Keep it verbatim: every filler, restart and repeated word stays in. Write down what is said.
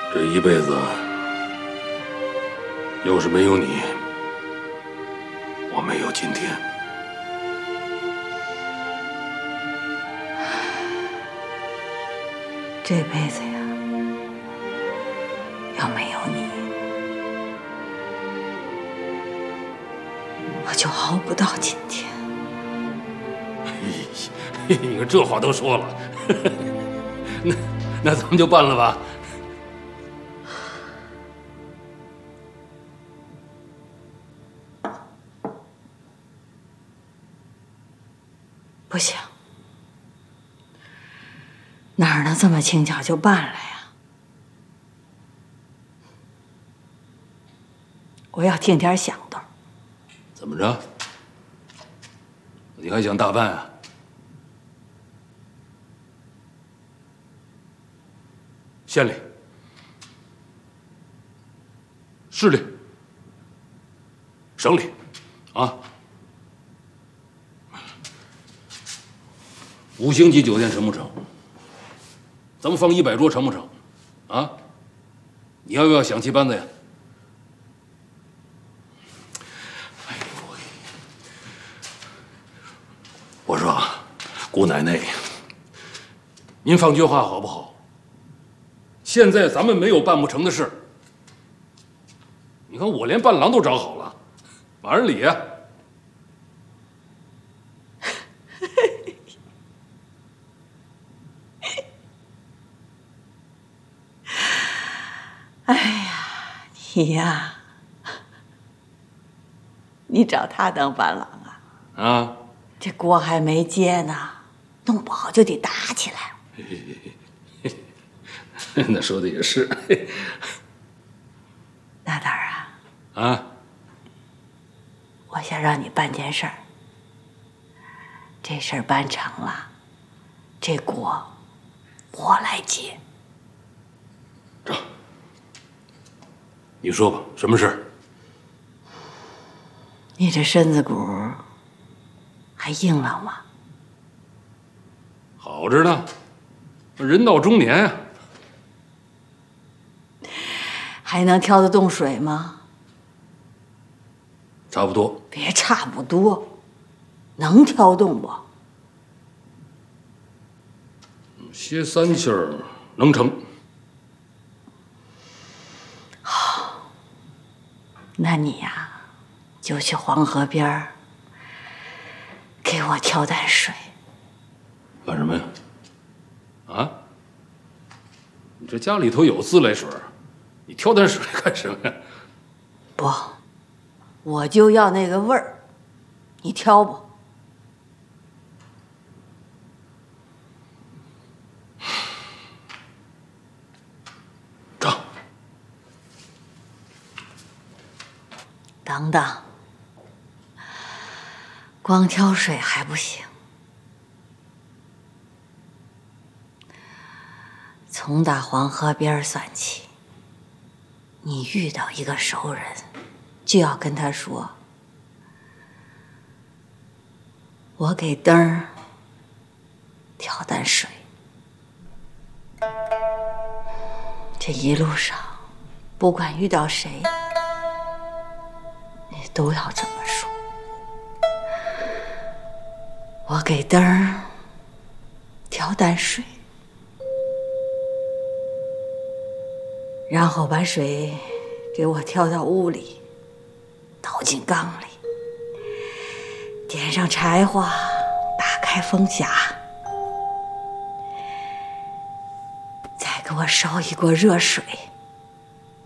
这一辈子，要是没有你，我没有今天。 这辈子呀，要没有你，我就熬不到今天。 你看这话都说了，那那咱们就办了吧。 不行，哪能这么轻巧就办了呀？我要听点响动。 怎么着？你还想大办啊？县里、市里、省里，啊，五星级酒店成不成？咱们放一百桌成不成？啊，你要不要想起班子呀？哎呦喂！我说啊，姑奶奶，您放句话好不好？现在咱们没有办不成的事。你看我连伴郎都找好了，马日礼呀。 哎呀，你呀，你找他当伴郎啊？ 啊， 这锅还没揭呢，弄不好就得打起来。 那说的也是。 大胆儿啊！ 啊， 我想让你办件事儿，这事儿办成了，这锅我来接。 这，你说吧，什么事？ 你这身子骨还硬朗吗？ 好着呢，人到中年啊。 还能挑得动水吗？ 差不多。 别差不多，能挑动不？ 歇三气儿能成。 好，那你呀，就去黄河边儿给我挑担水。 干什么呀？啊？你这家里头有自来水，你挑担水干什么呀？ 不，我就要那个味儿，你挑不？ 成。 等等，光挑水还不行。从打黄河边算起，你遇到一个熟人，就要跟他说：“我给灯儿挑担水。”这一路上，不管遇到谁，你都要这么说：“我给灯儿挑担水。”然后把水给我挑到屋里，倒进缸里，点上柴火，打开风匣，再给我烧一锅热水。